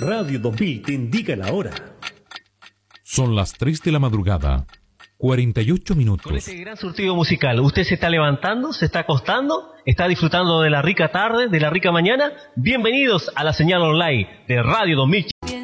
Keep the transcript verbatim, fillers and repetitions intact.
Radio dos mil te indica la hora. Son las tres de la madrugada, cuarenta y ocho minutos. Con este gran surtido musical, ¿usted se está levantando, se está acostando, está disfrutando de la rica tarde, de la rica mañana? Bienvenidos a la señal online de Radio dos mil.